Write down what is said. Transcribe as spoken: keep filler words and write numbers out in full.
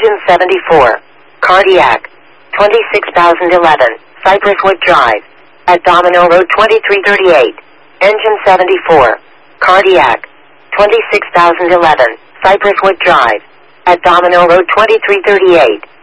Engine seventy-four. Cardiac. twenty-six thousand eleven. Cypress Wood Drive. At Domino Road twenty-three thirty-eight. Engine seventy-four. Cardiac. twenty-six thousand eleven. Cypress Wood Drive. At Domino Road twenty-three thirty-eight.